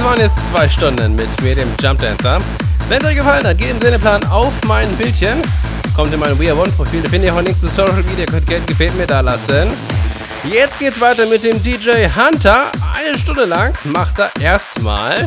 waren jetzt 2 Stunden mit mir, dem Jump Dancer. Wenn es euch gefallen hat, geht im Sendeplan auf mein Bildchen. Kommt in mein We Are One Profil, da findet ihr auch einen Link zu Social Media, könnt Geld gefällt mir da lassen. Jetzt geht's weiter mit dem DJ Hunter. 1 Stunde lang macht er erstmal